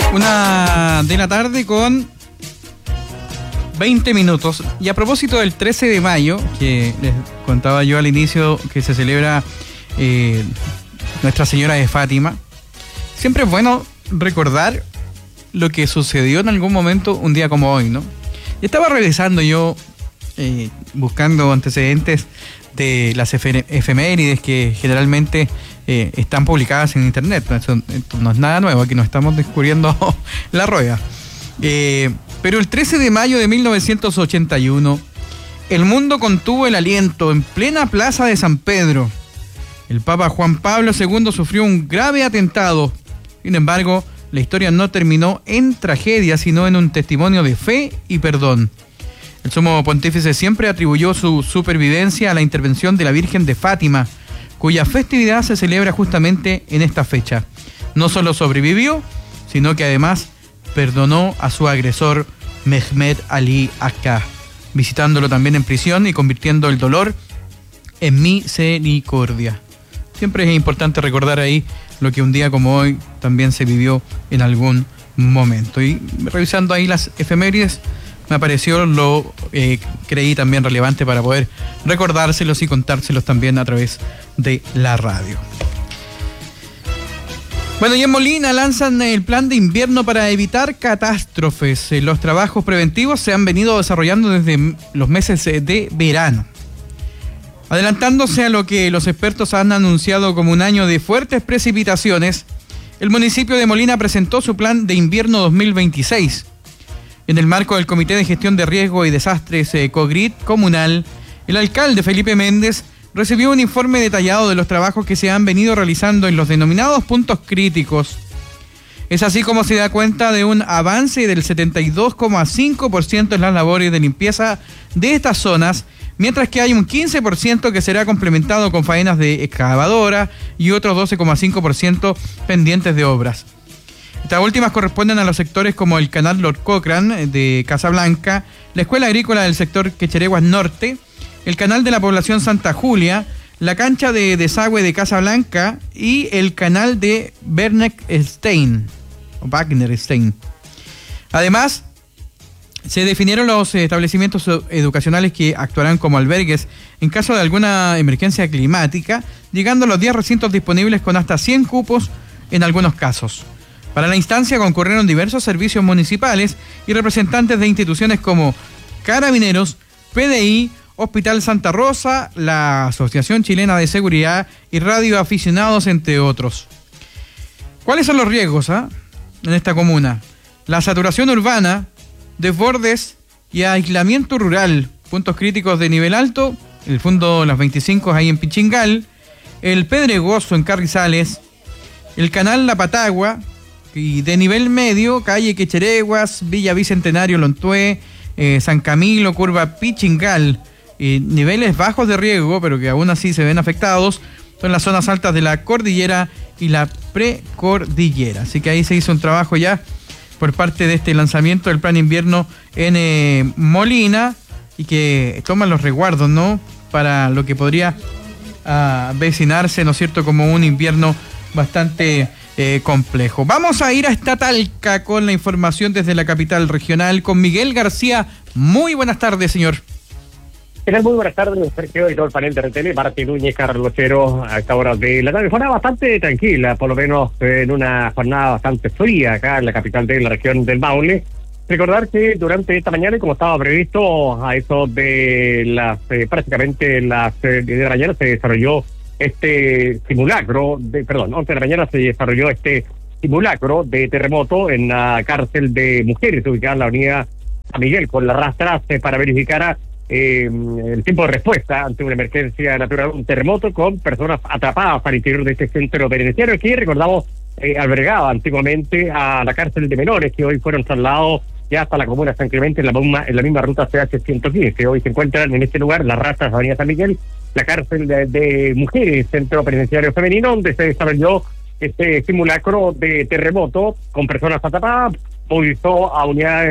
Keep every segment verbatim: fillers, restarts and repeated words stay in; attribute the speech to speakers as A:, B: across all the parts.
A: Una de la tarde con veinte minutos. Y a propósito del trece de mayo, que les contaba yo al inicio que se celebra eh, Nuestra Señora de Fátima, siempre es bueno recordar lo que sucedió en algún momento un día como hoy, ¿no? Y estaba revisando yo, eh, buscando antecedentes de las efemérides que generalmente eh, están publicadas en internet. Esto, esto no es nada nuevo, aquí no estamos descubriendo la rueda. Eh, pero el trece de mayo de mil novecientos ochenta y uno, el mundo contuvo el aliento en plena plaza de San Pedro. El Papa Juan Pablo segundo sufrió un grave atentado. Sin embargo, la historia no terminó en tragedia, sino en un testimonio de fe y perdón. El sumo pontífice siempre atribuyó su supervivencia a la intervención de la Virgen de Fátima, cuya festividad se celebra justamente en esta fecha. No solo sobrevivió, sino que además perdonó a su agresor Mehmet Ali Akka, visitándolo también en prisión y convirtiendo el dolor en misericordia. Siempre es importante recordar ahí lo que un día como hoy también se vivió en algún momento. Y revisando ahí las efemérides, me apareció lo eh, creí también relevante para poder recordárselos y contárselos también a través de la radio. Bueno, y en Molina lanzan el plan de invierno para evitar catástrofes. Los trabajos preventivos se han venido desarrollando desde los meses de verano. Adelantándose a lo que los expertos han anunciado como un año de fuertes precipitaciones, el municipio de Molina presentó su plan de invierno dos mil veintiséis. En el marco del Comité de Gestión de Riesgo y Desastres eh, COGRID comunal, el alcalde Felipe Méndez recibió un informe detallado de los trabajos que se han venido realizando en los denominados puntos críticos. Es así como se da cuenta de un avance del setenta y dos coma cinco por ciento en las labores de limpieza de estas zonas, mientras que hay un quince por ciento que será complementado con faenas de excavadora y otros doce coma cinco por ciento pendientes de obras. Estas últimas corresponden a los sectores como el canal Lord Cochrane de Casablanca, la Escuela Agrícola del sector Quechereguas Norte, el canal de la población Santa Julia, la cancha de desagüe de Casablanca y el canal de Bernstein, o Wagnerstein. Además, se definieron los establecimientos educacionales que actuarán como albergues en caso de alguna emergencia climática, llegando a los diez recintos disponibles con hasta cien cupos en algunos casos. Para la instancia concurrieron diversos servicios municipales y representantes de instituciones como Carabineros, P D I, Hospital Santa Rosa, la Asociación Chilena de Seguridad y radioaficionados, entre otros. ¿Cuáles son los riesgos ah, en esta comuna? La saturación urbana, desbordes y aislamiento rural, puntos críticos de nivel alto, el Fundo Las veinticinco ahí en Pichingal, el Pedregoso en Carrizales, el canal La Patagua, y de nivel medio, calle Quechereguas, Villa Bicentenario, Lontué, eh, San Camilo, curva Pichingal. Eh, niveles bajos de riesgo, pero que aún así se ven afectados, son las zonas altas de la cordillera y la precordillera. Así que ahí se hizo un trabajo ya por parte de este lanzamiento del plan invierno en eh, Molina, y que toman los resguardos, ¿no?, para lo que podría avecinarse, ¿no es cierto?, como un invierno bastante eh, complejo. Vamos a ir hasta Talca con la información desde la capital regional con Miguel García. Muy buenas tardes, señor.
B: Muy buenas tardes, Sergio, y todo el panel de R T L, Martín Núñez, Carlos Locero, a esta hora de la tarde. Jornada bastante tranquila, por lo menos en una jornada bastante fría acá en la capital de la región del Maule. Recordar que durante esta mañana, y como estaba previsto, a eso de las, eh, prácticamente las eh, de la mañana se desarrolló este simulacro, de, perdón, once de la mañana se desarrolló este simulacro de terremoto en la cárcel de mujeres ubicada en la avenida San Miguel, con la rastras eh, para verificar a Eh, el tiempo de respuesta ante una emergencia natural, un terremoto, con personas atrapadas al interior de este centro penitenciario que, recordamos, eh, albergaba antiguamente a la cárcel de menores, que hoy fueron trasladados ya hasta la comuna de San Clemente en la misma, en la misma ruta C H ciento quince. Hoy se encuentran en este lugar las rastras de Avenida San Miguel, la cárcel de, de mujeres, centro penitenciario femenino, donde se desarrolló este simulacro de terremoto con personas atrapadas, movilizó a unidades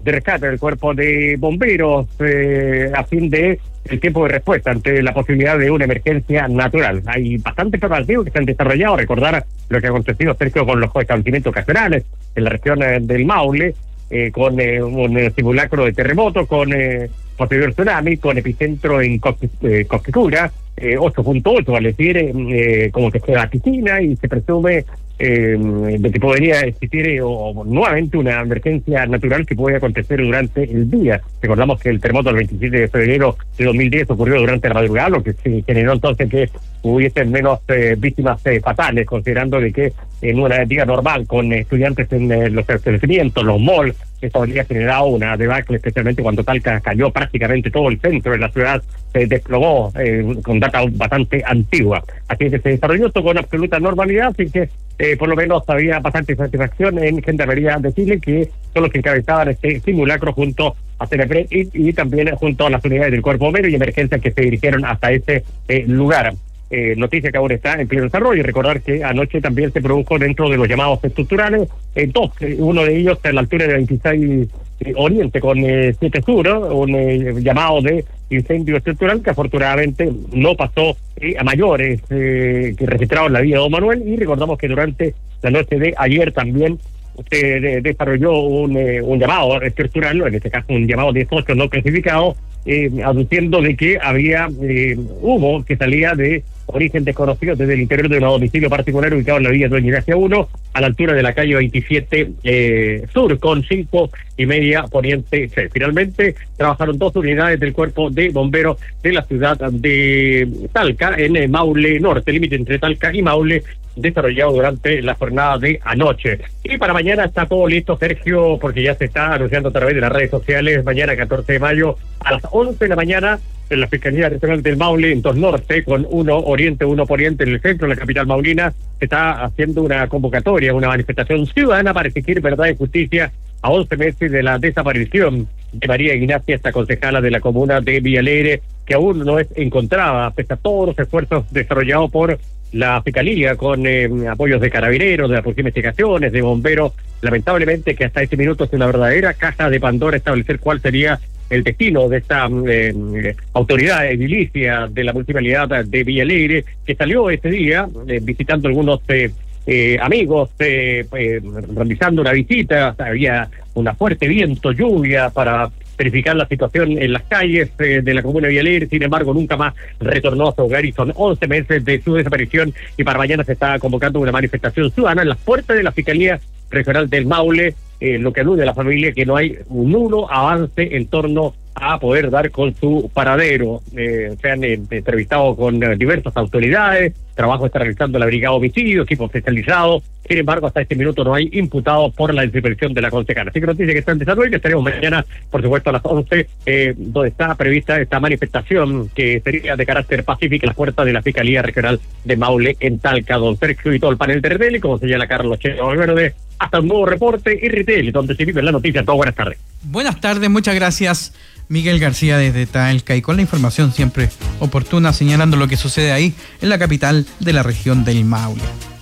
B: de rescate del cuerpo de bomberos eh, a fin de el tiempo de respuesta ante la posibilidad de una emergencia natural. Hay bastantes preparativos que se han desarrollado. Recordar lo que ha acontecido, Sergio, con los establecimientos ocasionales en la región eh, del Maule, eh, con eh, un eh, simulacro de terremoto, con eh, posterior tsunami, con epicentro en Cosquecura, eh, ocho punto ocho, vale decir, eh, como que sea la piscina, y se presume eh, de que podría existir eh, o, nuevamente una emergencia natural que puede acontecer durante el día. Recordamos que el terremoto del veintisiete de febrero de dos mil diez ocurrió durante la madrugada, lo que se generó entonces que hubiesen menos eh, víctimas eh, fatales, considerando de que en una día normal con estudiantes en eh, los establecimientos, los malls, esto habría generado una debacle, especialmente cuando Talca cayó prácticamente todo el centro de la ciudad, se desplomó eh, con data bastante antigua. Así que se desarrolló esto con absoluta normalidad, así que eh, por lo menos había bastante satisfacción en Gendarmería de Chile, que son los que encabezaban este simulacro junto a C N P y, y también junto a las unidades del Cuerpo Bombero y emergencias que se dirigieron hasta ese eh, lugar. Eh, noticia que ahora está en pleno desarrollo. Recordar que anoche también se produjo dentro de los llamados estructurales eh, dos, eh, uno de ellos a la altura de veintiséis eh, Oriente con eh, siete Sur, un eh, llamado de incendio estructural que afortunadamente no pasó eh, a mayores, eh, que registraron la vía de Don Manuel. Y recordamos que durante la noche de ayer también se de, desarrolló un, eh, un llamado estructural, en este caso un llamado dieciocho no clasificado, eh, aduciendo de que había eh, humo que salía de origen desconocido desde el interior de un domicilio particular ubicado en la vía Dueña Gracia uno, a la altura de la calle veintisiete eh, Sur, con cinco y media Poniente C. Finalmente trabajaron dos unidades del Cuerpo de Bomberos de la ciudad de Talca, en eh, Maule Norte, límite entre Talca y Maule, desarrollado durante la jornada de anoche. Y para mañana está todo listo, Sergio, porque ya se está anunciando a través de las redes sociales. Mañana, catorce de mayo, a las once de la mañana, en la Fiscalía Regional del Maule, en dos Norte, con uno Oriente, uno Poniente, en el centro de la capital maulina, se está haciendo una convocatoria, una manifestación ciudadana para exigir verdad y justicia a once meses de la desaparición de María Ignacia, esta concejala de la comuna de Villa Alegre, que aún no es encontrada, pese a todos los esfuerzos desarrollados por la Fiscalía, con eh, apoyos de carabineros, de las policía de investigaciones, de bomberos. Lamentablemente que hasta este minuto es una verdadera caja de Pandora establecer cuál sería el destino de esta eh, autoridad edilicia de la municipalidad de Villa Alegre, que salió este día eh, visitando algunos eh, eh, amigos, eh, eh, realizando una visita. Había una fuerte viento, lluvia, para verificar la situación en las calles eh, de la comuna de Villa Alegre. Sin embargo, nunca más retornó a su hogar y son once meses de su desaparición, y para mañana se está convocando una manifestación ciudadana en las puertas de la Fiscalía Regional del Maule, eh, lo que alude a la familia que no hay un nulo avance en torno a poder dar con su paradero. Eh, se han eh, entrevistado con eh, diversas autoridades, trabajo está realizando la Brigada Homicidio, equipo especializado. Sin embargo, hasta este minuto no hay imputados por la desaparición de la concejala. Así que noticia que está en desarrollo, que estaremos mañana, por supuesto, a las once, eh, donde está prevista esta manifestación, que sería de carácter pacífico, en las puertas de la Fiscalía Regional de Maule, en Talca. Don Sergio y todo el panel de R T L, como señala Carlos Cheo Valverde, hasta un nuevo reporte R T L, donde se vive la noticia. Todo buenas tardes.
A: Buenas tardes, muchas gracias, Miguel García, desde Talca, y con la información siempre oportuna, señalando lo que sucede ahí en la capital de la región del Maule.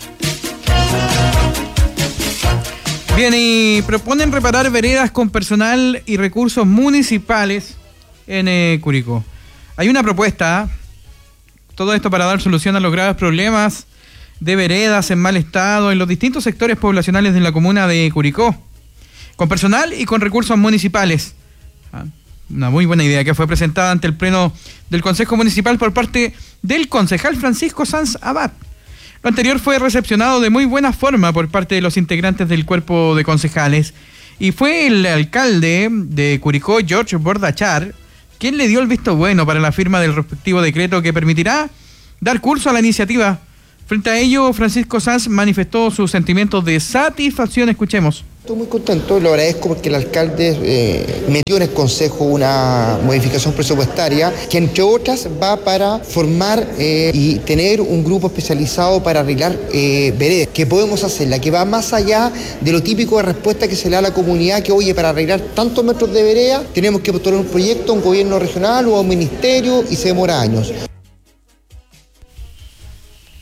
A: Bien, y proponen reparar veredas con personal y recursos municipales en eh, Curicó. Hay una propuesta, todo esto para dar solución a los graves problemas de veredas en mal estado en los distintos sectores poblacionales de la comuna de Curicó, con personal y con recursos municipales. ¿Ah? Una muy buena idea que fue presentada ante el Pleno del Consejo Municipal por parte del concejal Francisco Sanz Abad. Lo anterior fue recepcionado de muy buena forma por parte de los integrantes del cuerpo de concejales, y fue el alcalde de Curicó, George Bordachar, quien le dio el visto bueno para la firma del respectivo decreto que permitirá dar curso a la iniciativa. Frente a ello, Francisco Sanz manifestó sus sentimientos de satisfacción. Escuchemos.
C: Estoy muy contento, lo agradezco porque el alcalde eh, metió en el Consejo una modificación presupuestaria que, entre otras, va para formar eh, y tener un grupo especializado para arreglar eh, veredas, que podemos hacerla, que va más allá de lo típico de respuesta que se le da a la comunidad, que oye, para arreglar tantos metros de vereda tenemos que postular un proyecto a un gobierno regional o a un ministerio y se demora años.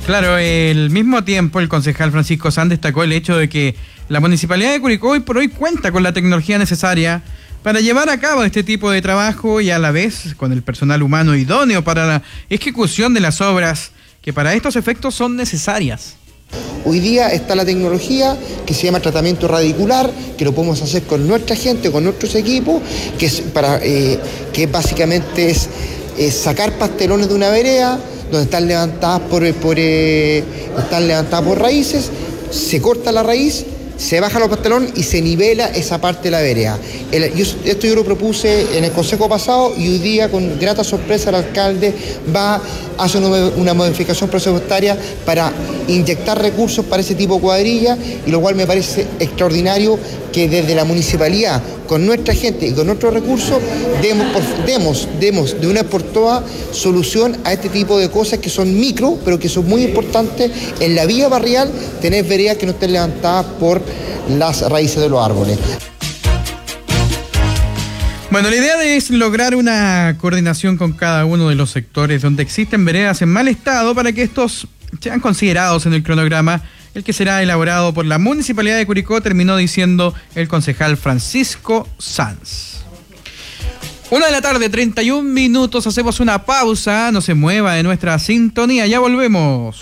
A: Claro, al mismo tiempo el concejal Francisco Sanz destacó el hecho de que la Municipalidad de Curicó hoy por hoy cuenta con la tecnología necesaria para llevar a cabo este tipo de trabajo y a la vez con el personal humano idóneo para la ejecución de las obras que para estos efectos son necesarias.
C: Hoy día está la tecnología que se llama tratamiento radicular, que lo podemos hacer con nuestra gente, con nuestros equipos, que es para eh, que básicamente es, es sacar pastelones de una vereda donde están levantadas por, por eh, están levantadas por raíces, se corta la raíz, se baja los pastelones y se nivela esa parte de la vereda. El, yo, esto yo lo propuse en el consejo pasado y hoy día con grata sorpresa el alcalde va a hacer una, una modificación presupuestaria para inyectar recursos para ese tipo de cuadrilla, y lo cual me parece extraordinario que desde la municipalidad, con nuestra gente y con nuestros recursos, demos, por, demos, demos de una vez por todas solución a este tipo de cosas que son micro, pero que son muy importantes en la vía barrial, tener veredas que no estén levantadas por las raíces de los árboles.
A: Bueno, la idea es lograr una coordinación con cada uno de los sectores donde existen veredas en mal estado para que estos sean considerados en el cronograma, el que será elaborado por la Municipalidad de Curicó, terminó diciendo el concejal Francisco Sanz. Una de la tarde, treinta y un minutos, hacemos una pausa, no se mueva de nuestra sintonía, ya volvemos.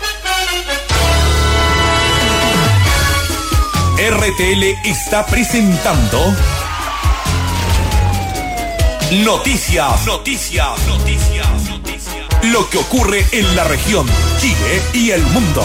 D: R T L está presentando Noticias, noticias, noticias, noticias. Lo que ocurre en la región, Chile y el mundo.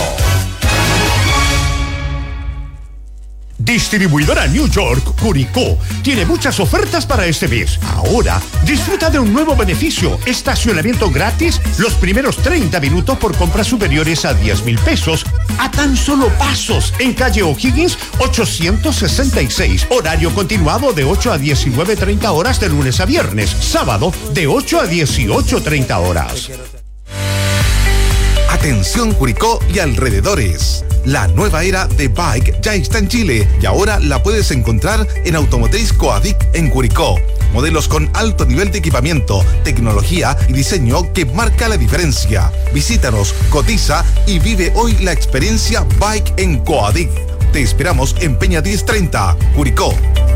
E: Distribuidora New York Curicó tiene muchas ofertas para este mes. Ahora, disfruta de un nuevo beneficio: estacionamiento gratis los primeros treinta minutos por compras superiores a diez mil pesos, a tan solo pasos, en calle O'Higgins ochocientos sesenta y seis. Horario continuado de ocho a diecinueve treinta horas de lunes a viernes. Sábado de ocho a dieciocho treinta horas.
F: Atención Curicó y alrededores. La nueva era de Bike ya está en Chile y ahora la puedes encontrar en Automotriz Coadic en Curicó. Modelos con alto nivel de equipamiento, tecnología y diseño que marca la diferencia. Visítanos, cotiza y vive hoy la experiencia Bike en Coadic. Te esperamos en Peña diez treinta, Curicó.